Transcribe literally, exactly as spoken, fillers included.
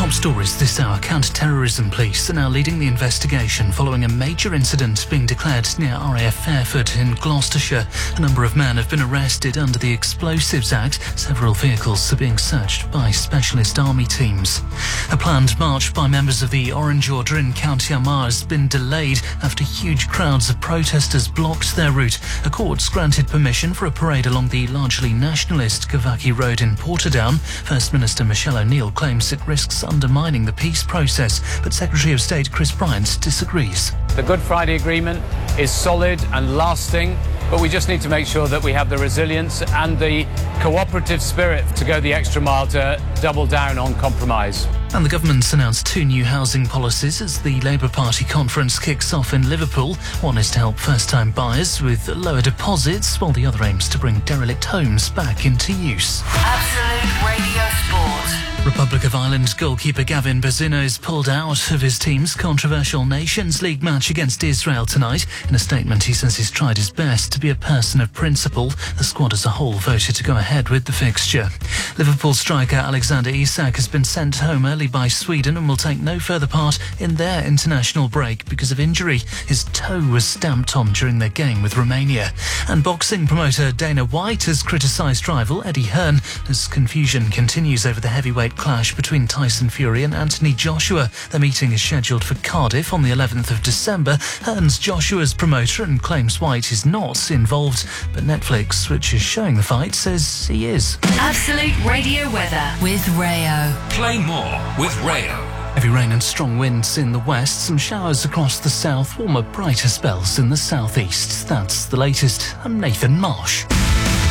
Top stories this hour. Counter-terrorism police are now leading the investigation following a major incident being declared near R A F Fairford in Gloucestershire. A number of men have been arrested under the Explosives Act. Several vehicles are being searched by specialist army teams. A planned march by members of the Orange Order in County Armagh has been delayed after huge crowds of protesters blocked their route. A court's granted permission for a parade along the largely nationalist Cavachy Road in Portadown. First Minister Michelle O'Neill claims it risks undermining the peace process, but Secretary of State Chris Bryant disagrees. The Good Friday Agreement is solid and lasting, but we just need to make sure that we have the resilience and the cooperative spirit to go the extra mile to double down on compromise. And the government's announced two new housing policies as the Labour Party conference kicks off in Liverpool. One is to help first-time buyers with lower deposits, while the other aims to bring derelict homes back into use. Absolute Radio Sport. Republic of Ireland goalkeeper Gavin Bazino's pulled out of his team's controversial Nations League match against Israel tonight. In a statement, he says he's tried his best to be a person of principle. The squad as a whole voted to go ahead with the fixture. Liverpool striker Alexander Isak has been sent home early by Sweden and will take no further part in their international break because of injury. His toe was stamped on during their game with Romania. And boxing promoter Dana White has criticised rival Eddie Hearn as confusion continues over the heavyweight clash between Tyson Fury and Anthony Joshua. The meeting is scheduled for Cardiff on the eleventh of December. Hearn's Joshua's promoter and claims White is not involved, but Netflix, which is showing the fight, says he is. Absolute Radio weather with Rayo. Play more with Rayo. Heavy rain and strong winds in the west, some showers across the south, warmer, brighter spells in the southeast. That's the latest. I'm Nathan Marsh.